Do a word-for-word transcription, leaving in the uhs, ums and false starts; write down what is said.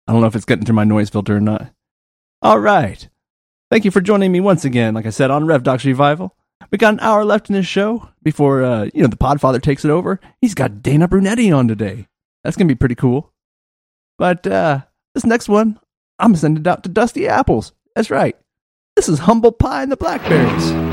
I don't know if it's getting through my noise filter or not. All right. Thank you for joining me once again, like I said, on RevDocs Revival. We got an hour left in this show before, uh, you know, the Podfather takes it over. He's got Dana Brunetti on today. That's going to be pretty cool. But uh, this next one, I'm going to send it out to Dusty Apples. That's right. This is Humble Pie and the Blackberries.